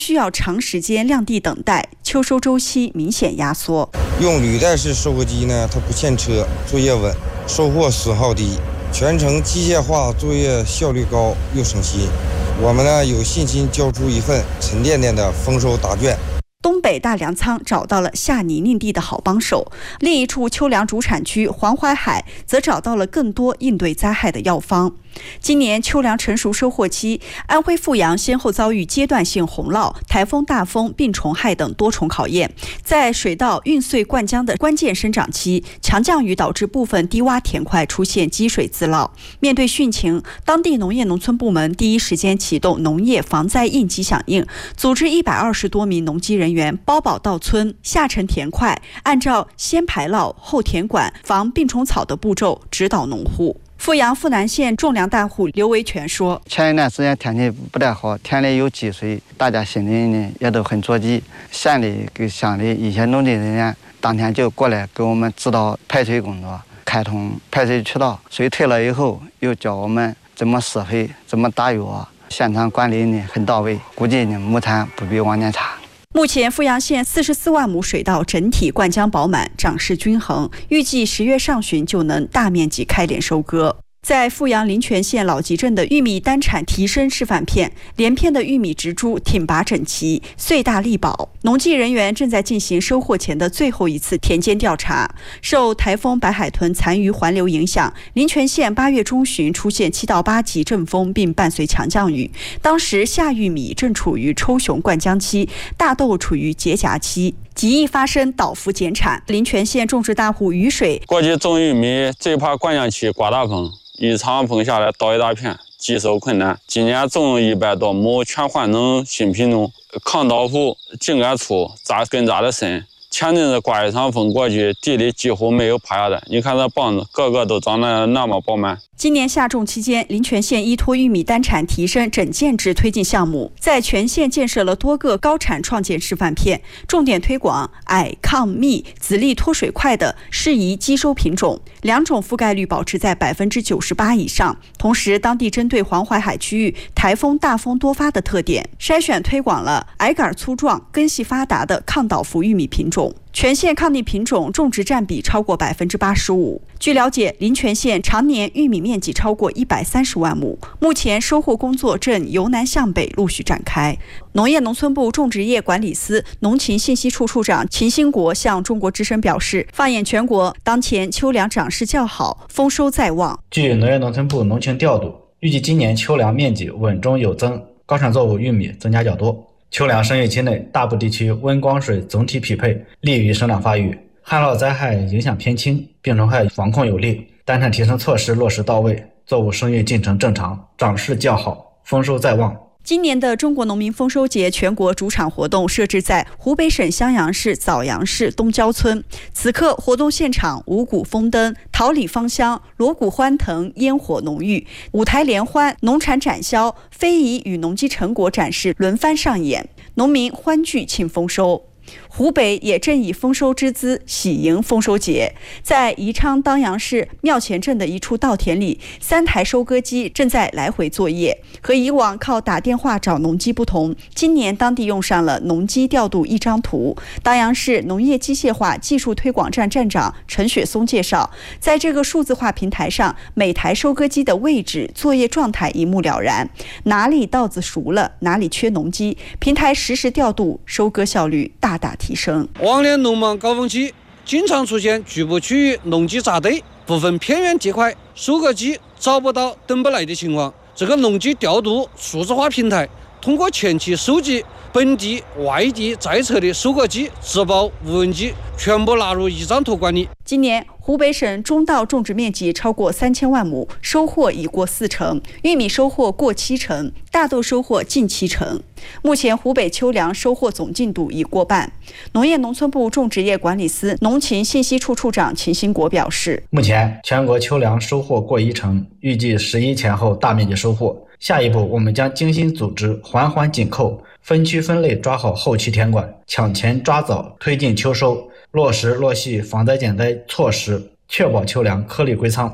需要长时间晾地等待，秋收周期明显压缩。 用履带式收割机呢，它不牵车，作业稳，收获损耗低，全程机械化，作业效率高又省心。我们呢有信心交出一份沉甸甸的丰收答卷。 东北大粮仓找到了下泥泞地的好帮手，另一处秋粮主产区黄淮海则找到了更多应对灾害的药方。今年秋粮成熟收获期，安徽阜阳先后遭遇阶段性洪涝、台风、大风、病虫害等多重考验。在水稻运穗灌浆的关键生长期，强降雨导致部分低洼田块出现积水自涝。面对汛情，当地农业农村部门第一时间启动农业防灾应急响应，组织120多名农机人员包保到村，下沉田块，按照先排涝后填管、防病虫草的步骤指导农户。阜阳阜南县种粮大户刘维全说：“ 前一段时间天气不太好，田里有积水，大家心里呢也都很着急。县里跟乡里一些农技人员当天就过来给我们指导排水工作，开通排水渠道。水退了以后，又教我们怎么施肥，怎么打药，现场管理呢很到位，估计呢亩产不比往年差。” 目前阜阳县44万亩水稻整体灌浆饱满，长势均衡，预计10月上旬就能大面积开镰收割。在阜阳临泉县老集镇的玉米单产提升示范片，连片的玉米植株挺拔整齐，穗大力保。农技人员正在进行收获前的最后一次田间调查。受台风白海豚残余环流影响，临泉县8月中旬出现7到8级阵风，并伴随强降雨。当时夏玉米正处于抽熊灌浆期，大豆处于结荚期，极易发生倒伏减产。临泉县种植大户雨水过去种玉米最怕灌浆期刮大风，一场风下来倒一大片，积收困难。今年种100多亩，全换成新品种，抗倒伏，茎干粗，根扎得深。前阵子刮一场风过去，地里几乎没有趴下的。你看这棒子个个都长得那么饱满。 今年夏种期间，临泉县依托玉米单产提升整建制推进项目，在全县建设了多个高产创建示范片，重点推广矮、抗密、籽粒脱水快的适宜基收品种，两种覆盖率保持在98%以上。同时，当地针对黄淮海区域台风、大风多发的特点，筛选推广了矮杆粗壮、根系发达的抗倒伏玉米品种。全县抗逆品种种植占比超过85%。据了解，临泉县常年玉米面积超过130万亩，目前收获工作正由南向北陆续展开。农业农村部种植业管理司农禽信息处处长秦兴国向中国之声表示，放眼全国，当前秋粮长势较好，丰收在望。 据农业农村部农情调度，预计今年秋粮面积稳中有增，高产作物玉米增加较多。秋粮生育期内，大部地区温光水总体匹配，利于生长发育，旱涝灾害影响偏轻，病虫害防控有力，单产提升措施落实到位，作物生育进程正常，长势较好，丰收在望。 今年的中国农民丰收节全国主场活动设置在湖北省襄阳市枣阳市东郊村。此刻活动现场五谷丰登，桃李芳香，锣鼓欢腾，烟火浓郁，舞台联欢，农产展销，非遗与农机成果展示轮番上演，农民欢聚庆丰收。湖北也正以丰收之姿喜迎丰收节。在宜昌当阳市庙前镇的一处稻田里，3台收割机正在来回作业。和以往靠打电话找农机不同，今年当地用上了农机调度一张图。当阳市农业机械化技术推广站站长陈雪松介绍，在这个数字化平台上，每台收割机的位置、作业状态一目了然，哪里稻子熟了，哪里缺农机，平台实时调度，收割效率大大提升。 往年农忙高峰期经常出现局部区域农机扎堆，部分偏远地块收割机找不到等不来的情况。这个农机调度数字化平台通过前期收集本地、外地在册的收割机、植保、无人机全部纳入一张图管理。 今年湖北省中稻种植面积超过3000万亩，收获已过40%，玉米收获过70%，大豆收获近70%。目前湖北秋粮收获总进度已过半。农业农村部种植业管理司农禽信息处处长秦兴国表示， 目前全国秋粮收获过10%，预计11前后大面积收获。下一步我们将精心组织，环环紧扣，分区分类抓好后期田管，抢前抓早推进秋收，落实落细防灾减灾措施，确保秋粮颗粒归仓。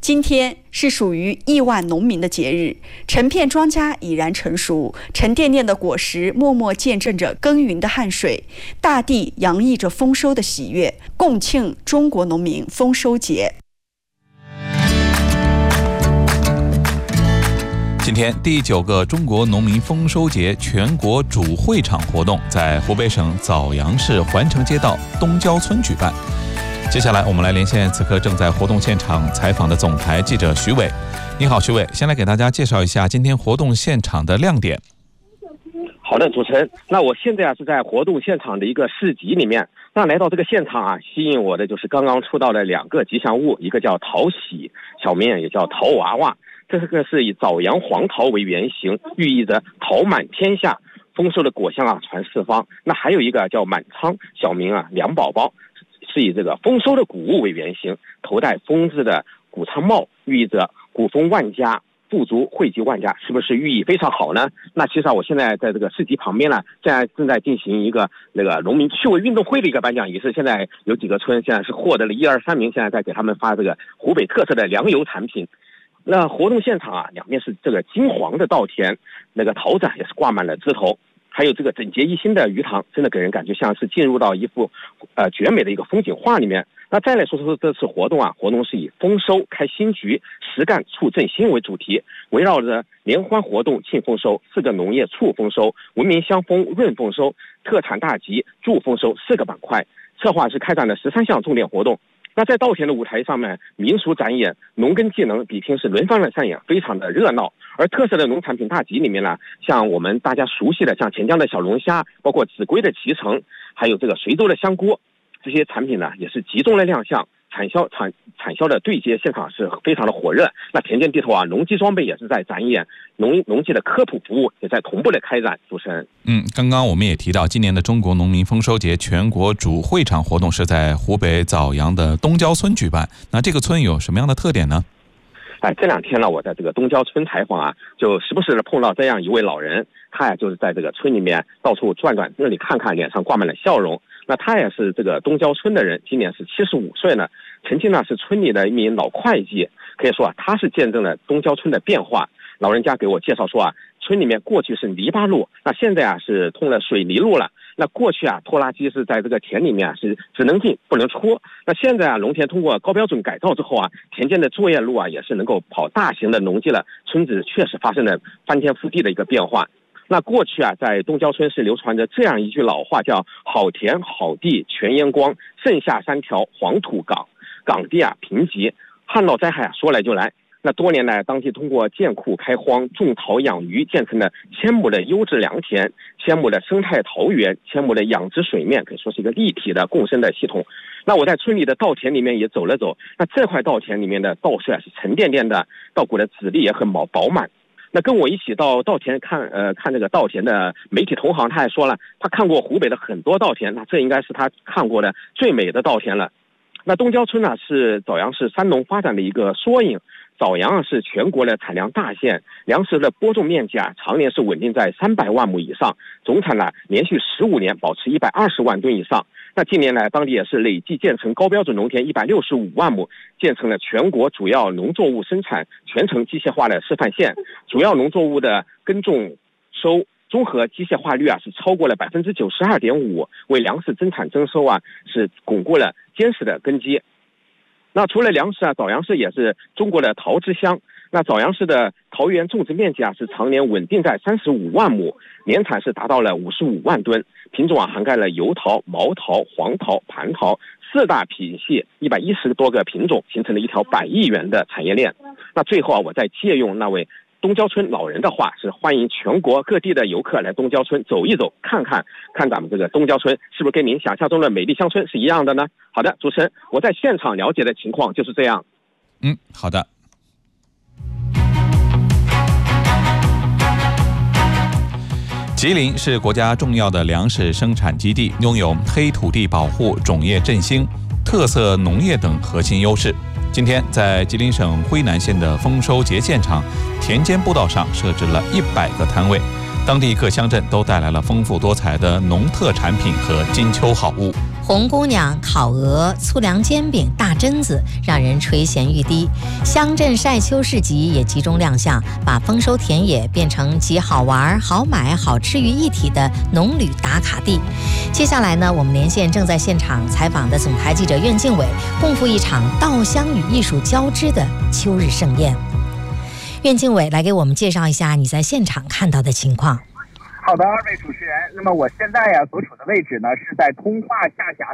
今天是属于亿万农民的节日，成片庄稼已然成熟，沉甸甸的果实默默见证着耕耘的汗水，大地洋溢着丰收的喜悦，共庆中国农民丰收节。 今天第9个中国农民丰收节全国主会场活动在湖北省枣阳市环城街道东郊村举办。接下来我们来连线此刻正在活动现场采访的总台记者徐伟。你好，徐伟，先来给大家介绍一下今天活动现场的亮点。 好的，主持人，那我现在是在活动现场的一个市集里面。那来到这个现场吸引我的就是刚刚出道的2个吉祥物，一个叫桃喜，小名也叫桃娃娃。这个是以枣阳黄桃为原型，寓意着桃满天下，丰收的果香传四方。那还有一个叫满仓，小名梁宝宝，是以这个丰收的谷物为原型，头戴丰字的谷仓帽，寓意着谷丰万家，富足惠及万家，是不是寓意非常好呢？那其实我现在在这个市集旁边呢，现在正在进行一个那个农民趣味运动会的一个颁奖仪式。现在有几个村现在是获得了1、2、3名，现在在给他们发这个湖北特色的粮油产品。那活动现场两面是这个金黄的稻田，那个桃子也是挂满了枝头，还有这个整洁一新的鱼塘，真的给人感觉像是进入到一幅绝美的一个风景画里面。那再来说这次活动活动是以丰收开新局，实干促振兴为主题，围绕着联欢活动庆丰收、4个农业促丰收、文明相丰润丰收、特产大集助丰收4个板块，策划是开展了13项重点活动。那在稻田的舞台上面，民俗展演、农耕技能比拼是轮番的上演，非常的热闹。而特色的农产品大集里面呢，像我们大家熟悉的像钱江的小龙虾，包括秭归的脐橙，还有这个随州的香锅，这些产品呢也是集中的亮相，产销的对接现场是非常的火热。那田间地头农机装备也是在展演，农技的科普服务也在同步的开展。主持人， 刚刚我们也提到，今年的中国农民丰收节全国主会场活动是在湖北枣阳的东郊村举办。那这个村有什么样的特点呢？ 这2天呢，我在这个东郊村采访就时不时的碰到这样一位老人，他就是在这个村里面到处转转，那里看看，脸上挂满了笑容。那他也是这个东郊村的人，今年是75岁了，曾经呢是村里的一名老会计，可以说他是见证了东郊村的变化。老人家给我介绍说村里面过去是泥巴路，那现在是通了水泥路了。那过去拖拉机是在这个田里面是只能进不能出，那现在农田通过高标准改造之后田间的作业路也是能够跑大型的农机了，村子确实发生了翻天覆地的一个变化。那过去在东郊村是流传着这样一句老话，叫好田好地全烟光，剩下3条黄土岗，岗地贫瘠，旱涝灾害说来就来。那多年来，当地通过建库开荒、种桃养鱼，建成了1000亩的优质良田、1000亩的生态桃园、1000亩的养殖水面，可以说是一个立体的共生的系统。那我在村里的稻田里面也走了走，那这块稻田里面的稻穗是沉甸甸的，稻谷的籽粒也很饱满。那跟我一起到稻田看这个稻田的媒体同行，他还说了，他看过湖北的很多稻田，那这应该是他看过的最美的稻田了。那东郊村呢，是枣阳市3农发展的一个缩影。枣阳是全国的产粮大县，粮食的播种面积常年是稳定在300万亩以上，总产连续15年保持120万吨以上。那近年来，当地也是累计建成高标准农田165万亩，建成了全国主要农作物生产全程机械化的示范县，主要农作物的耕种收综合机械化率是超过了92.5%，为粮食增产增收是巩固了坚实的根基。那除了粮食枣阳市也是中国的桃之乡。那枣阳市的桃园种植面积是常年稳定在35万亩，年产是达到了55万吨，品种涵盖了油桃、毛桃、黄桃、蟠桃4大品系110多个品种，形成了一条100亿元的产业链。那最后我再借用那位东郊村老人的话，是欢迎全国各地的游客来东郊村走一走，看咱们这个东郊村是不是跟您想象中的美丽乡村是一样的呢？好的，主持人，我在现场了解的情况就是这样。 好的。吉林是国家重要的粮食生产基地，拥有黑土地保护、种业振兴、特色农业等核心优势。今天在吉林省辉南县的丰收节现场，田间步道上设置了100个摊位， 当地各乡镇都带来了丰富多彩的农特产品和金秋好物。 红姑娘、烤鹅、粗粮煎饼、大榛子，让人垂涎欲滴。乡镇晒秋市集也集中亮相，把丰收田野变成集好玩、好买、好吃于一体的农旅打卡地。接下来呢，我们连线正在现场采访的总台记者苑靖伟，共赴一场稻香与艺术交织的秋日盛宴。苑靖伟来给我们介绍一下你在现场看到的情况。 好的，二位主持人。那么我现在所处的位置呢是在通化下辖